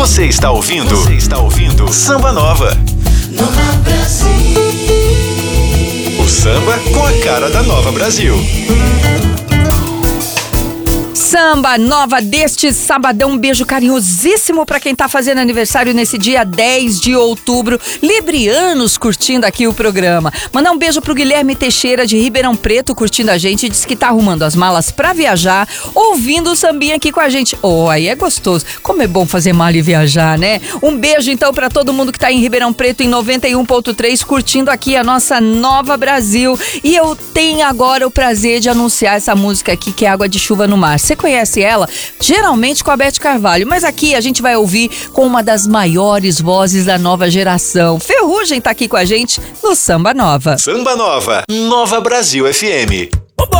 Você está ouvindo? Samba Nova. Nova Brasil. O samba com a cara da Nova Brasil. Samba Nova deste sabadão, um beijo carinhosíssimo pra quem tá fazendo aniversário nesse dia 10 de outubro, librianos curtindo aqui o programa. Mandar um beijo pro Guilherme Teixeira de Ribeirão Preto curtindo a gente, diz que tá arrumando as malas pra viajar, ouvindo o sambinha aqui com a gente. Oh, aí é gostoso, como é bom fazer mala e viajar, né? Um beijo então pra todo mundo que tá em Ribeirão Preto em 91.3 curtindo aqui a nossa Nova Brasil. E eu tenho agora o prazer de anunciar essa música aqui que é Água de Chuva no Mar. Você conhece ela? Geralmente com a Beth Carvalho, mas aqui a gente vai ouvir com uma das maiores vozes da nova geração. Ferrugem tá aqui com a gente no Samba Nova. Samba Nova, Nova Brasil FM.